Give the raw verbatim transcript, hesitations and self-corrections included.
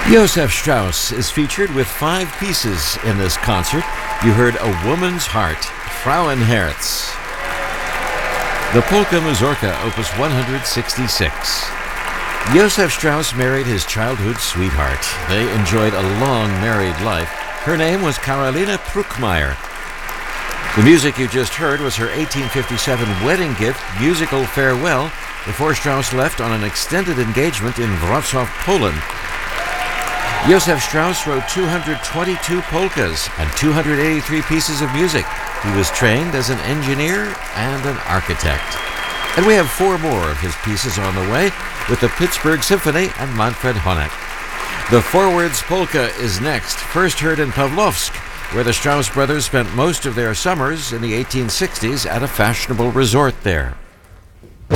Josef Strauss is featured with five pieces in this concert. You heard A Woman's Heart, Frauenherz. The Polka Mazurka, opus one sixty-six. Josef Strauss married his childhood sweetheart. They enjoyed a long married life. Her name was Karolina Pruckmeier. The music you just heard was her eighteen fifty-seven wedding gift, Musical Farewell, before Strauss left on an extended engagement in Wrocław, Poland. Josef Strauss wrote two hundred twenty-two polkas and two hundred eighty-three pieces of music. He was trained as an engineer and an architect. And we have four more of his pieces on the way with the Pittsburgh Symphony and Manfred Honeck. The Forwards Polka is next, first heard in Pavlovsk, where the Strauss brothers spent most of their summers in the eighteen sixties at a fashionable resort there.